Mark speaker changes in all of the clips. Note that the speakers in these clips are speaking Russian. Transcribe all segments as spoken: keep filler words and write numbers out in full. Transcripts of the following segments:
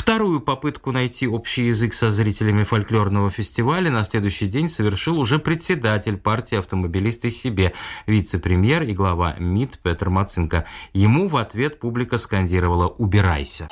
Speaker 1: Вторую попытку найти общий язык со зрителями фольклорного фестиваля на следующий день совершил уже председатель партии автомобилисты себе, вице-премьер и глава МИД Петр Мацинка. Ему в ответ публика скандировала «Убирайся».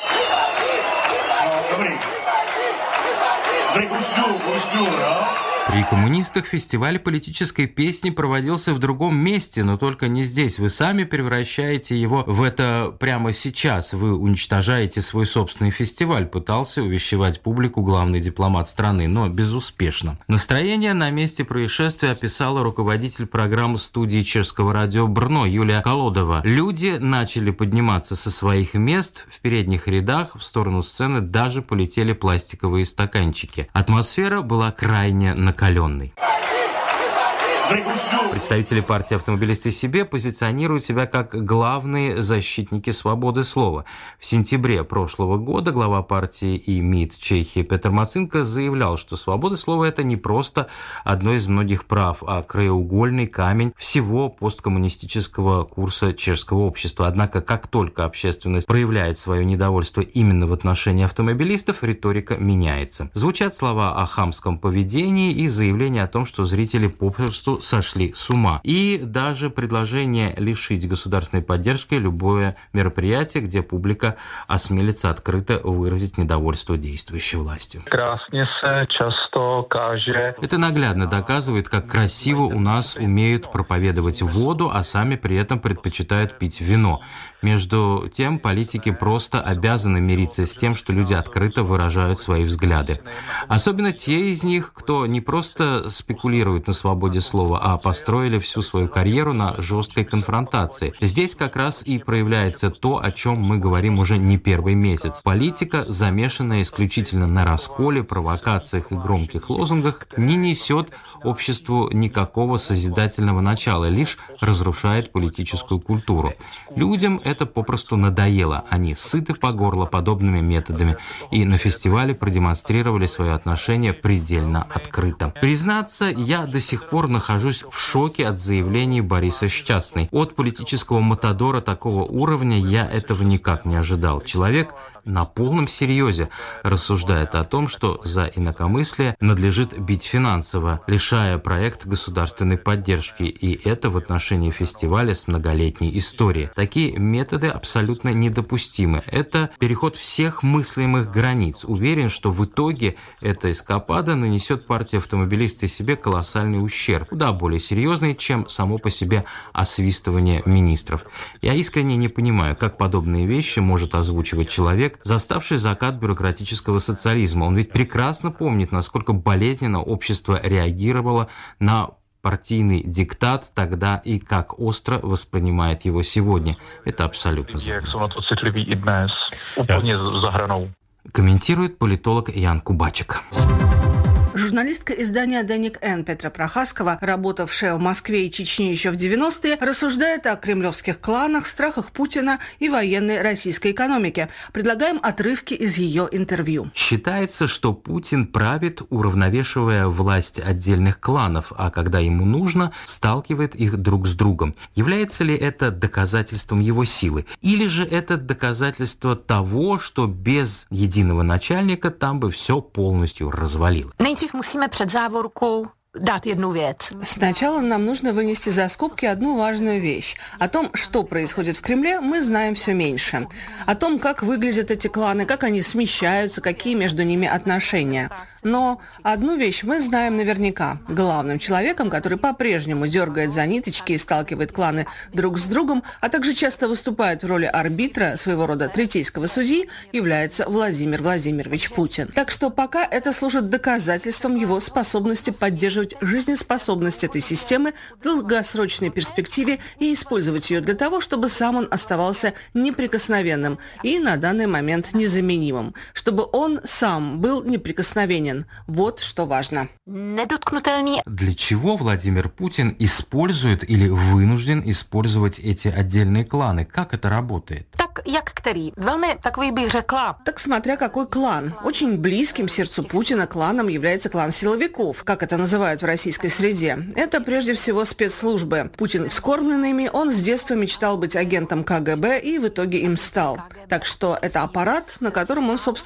Speaker 1: При коммунистах фестиваль политической песни проводился в другом месте, но только не здесь. Вы сами превращаете его в это прямо сейчас. Вы уничтожаете свой собственный фестиваль, пытался увещевать публику главный дипломат страны, но безуспешно. Настроение на месте происшествия описала руководитель программы студии чешского радио Брно Юлия Колодова. Люди начали подниматься со своих мест, в передних рядах в сторону сцены даже полетели пластиковые стаканчики. Атмосфера была крайне накаленной. Каленный. Представители партии автомобилисты себе позиционируют себя как главные защитники свободы слова. В сентябре прошлого года глава партии и МИД Чехии Петр Мацинка заявлял, что свобода слова – это не просто одно из многих прав, а краеугольный камень всего посткоммунистического курса чешского общества. Однако, как только общественность проявляет свое недовольство именно в отношении автомобилистов, риторика меняется. Звучат слова о хамском поведении и заявления о том, что зрители попросту сошли с ума. И даже предложение лишить государственной поддержки любое мероприятие, где публика осмелится открыто выразить недовольство действующей властью. Это наглядно доказывает, как красиво у нас умеют проповедовать воду, а сами при этом предпочитают пить вино. Между тем, политики просто обязаны мириться с тем, что люди открыто выражают свои взгляды. Особенно те из них, кто не просто спекулирует на свободе слова, а построили всю свою карьеру на жесткой конфронтации. Здесь как раз и проявляется то, о чем мы говорим уже не первый месяц. Политика, замешанная исключительно на расколе, провокациях и громких лозунгах, не несет обществу никакого созидательного начала, лишь разрушает политическую культуру. Людям это попросту надоело. Они сыты по горло подобными методами и на фестивале продемонстрировали свое отношение предельно открыто. Признаться, я до сих пор нахожусь в шоке от заявлений Бориса Счастной. От политического матадора такого уровня я этого никак не ожидал. Человек на полном серьезе рассуждает о том, что за инакомыслие надлежит бить финансово, лишая проект государственной поддержки, и это в отношении фестиваля с многолетней историей. Такие методы абсолютно недопустимы. Это переход всех мыслимых границ. Уверен, что в итоге эта эскапада нанесет партии автомобилисты себе колоссальный ущерб, куда более серьезный, чем само по себе освистывание министров. Я искренне не понимаю, как подобные вещи может озвучивать человек, заставший закат бюрократического социализма. Он ведь прекрасно помнит, насколько болезненно общество реагировало на партийный диктат тогда и как остро воспринимает его сегодня. Это абсолютно забавно. Комментирует политолог Ян Кубачек.
Speaker 2: Журналистка издания «Денник Н» Петра Прохаскова, работавшая в Москве и Чечне еще в девяностые, рассуждает о кремлевских кланах, страхах Путина и военной российской экономике. Предлагаем отрывки из ее интервью.
Speaker 1: Считается, что Путин правит, уравновешивая власть отдельных кланов, а когда ему нужно, сталкивает их друг с другом. Является ли это доказательством его силы? Или же это доказательство того, что без единого начальника там бы все полностью развалилось?
Speaker 3: Musíme před závorkou дать одну вещь.
Speaker 2: Сначала нам нужно вынести за скобки одну важную вещь. О том, что происходит в Кремле, мы знаем все меньше. О том, как выглядят эти кланы, как они смещаются, какие между ними отношения. Но одну вещь мы знаем наверняка. Главным человеком, который по-прежнему дергает за ниточки и сталкивает кланы друг с другом, а также часто выступает в роли арбитра, своего рода третейского судьи, является Владимир Владимирович Путин. Так что пока это служит доказательством его способности поддерживать жизнеспособность этой системы в долгосрочной перспективе и использовать ее для того, чтобы сам он оставался неприкосновенным и на данный момент незаменимым, чтобы он сам был неприкосновенен. Вот что важно.
Speaker 1: Для чего Владимир Путин использует или вынужден использовать эти отдельные кланы? Как это работает?
Speaker 3: Так, як který? Velmi takový bych řekla.
Speaker 2: Так смотря какой клан. Очень близким сердцу Путина кланом является клан силовиков, как это называют в российской среде. Это прежде всего спецслужбы. Путин вскормленный ими, он с детства мечтал быть агентом ка гэ бэ и в итоге им стал. Так что это аппарат, на котором он, собственно,